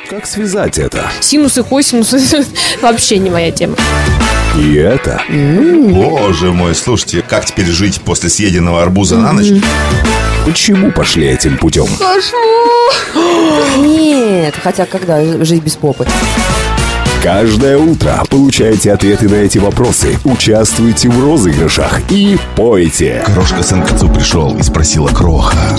Как связать это? Синусы, косинусы вообще не моя тема. И это? Боже мой, слушайте, как теперь жить после съеденного арбуза на ночь? Почему пошли этим путем? Нет, хотя когда жить без попы? Каждое утро получайте ответы на эти вопросы, участвуйте в розыгрышах и пойте. Крошка сын к отцу пришел и спросила: кроха,